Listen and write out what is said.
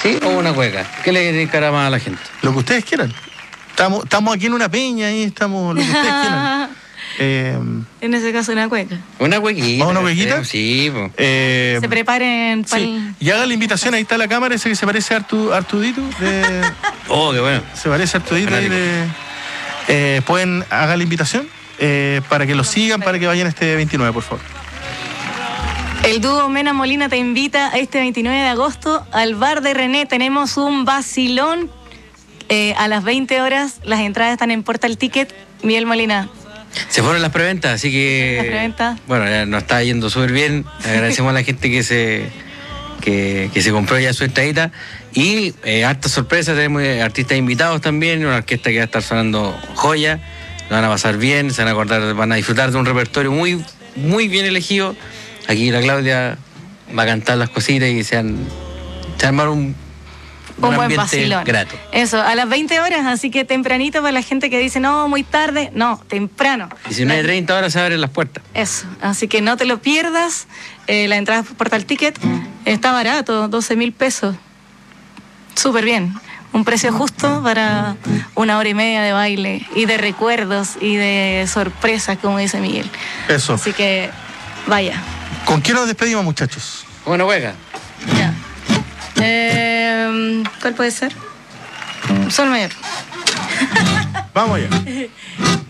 ¿Sí? ¿O una cueca? ¿Qué le dedicará más a la gente? Lo que ustedes quieran. Estamos aquí en una peña y estamos lo que ustedes quieran. En ese caso, una cueca. ¿Una cuequita? ¿Vamos a una cuequita? Sí, pues. Se preparen para sí. Y haga la invitación, ahí está la cámara, ese que se parece a Artudito. Oh, qué bueno. Se parece a Artudito ahí pueden hacer la invitación para que lo sigan, para que vayan este 29, por favor. El dúo Mena Molina te invita este 29 de agosto al bar de René. Tenemos un vacilón a las 20 horas. Las entradas están en Portal Ticket. Miguel Molina. Se fueron las preventas, así que... Las preventas. Bueno, ya nos está yendo súper bien. Agradecemos a la gente que se compró ya su entradita. Y hartas sorpresas, tenemos artistas invitados también, una orquesta que va a estar sonando joya. Lo van a pasar bien, se van a acordar, van a disfrutar de un repertorio muy, muy bien elegido. Aquí la Claudia va a cantar las cositas y se armaron un buen vacilón. Grato. Eso, a las 20 horas, así que tempranito para la gente que dice, no, muy tarde. No, temprano. 19:30 horas se abren las puertas. Eso, así que no te lo pierdas. La entrada por Portal Ticket está barato, 12.000 pesos. Súper bien. Un precio justo para 1 hora y media de baile y de recuerdos y de sorpresas, como dice Miguel. Eso. Así que, vaya. ¿Con quién nos despedimos, muchachos? Bueno, juega. Ya. ¿Cuál puede ser? Sol Mayor. Vamos allá.